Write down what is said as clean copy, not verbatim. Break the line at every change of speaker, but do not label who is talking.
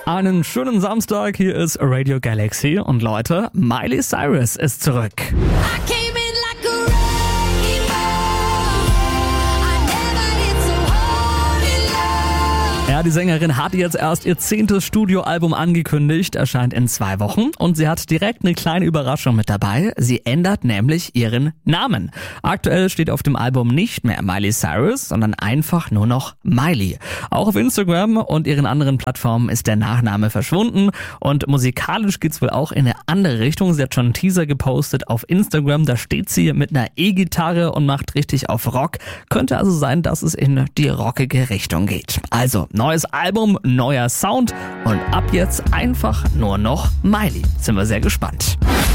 Einen schönen Samstag, hier ist Radio Galaxy und Leute, Miley Cyrus ist zurück. Ja, die Sängerin hat jetzt erst ihr 10. Studioalbum angekündigt, erscheint in 2 Wochen und sie hat direkt eine kleine Überraschung mit dabei. Sie ändert nämlich ihren Namen. Aktuell steht auf dem Album nicht mehr Miley Cyrus, sondern einfach nur noch Miley. Auch auf Instagram und ihren anderen Plattformen ist der Nachname verschwunden und musikalisch geht's wohl auch in eine andere Richtung. Sie hat schon einen Teaser gepostet auf Instagram, da steht sie mit einer E-Gitarre und macht richtig auf Rock. Könnte also sein, dass es in die rockige Richtung geht. Also, neues Album, neuer Sound und ab jetzt einfach nur noch Miley. Sind wir sehr gespannt.